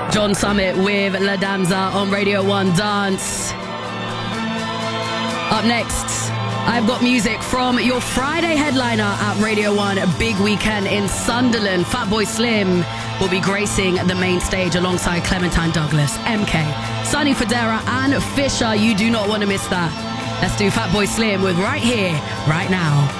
John Summit with La Damza on Radio 1 Dance. Up next, I've got music from your Friday headliner at Radio 1, a big weekend in Sunderland. Fatboy Slim will be gracing the main stage alongside Clementine Douglas, MK, Sonny Fodera and Fisher. You do not want to miss that. Let's do Fatboy Slim with Right Here, Right Now.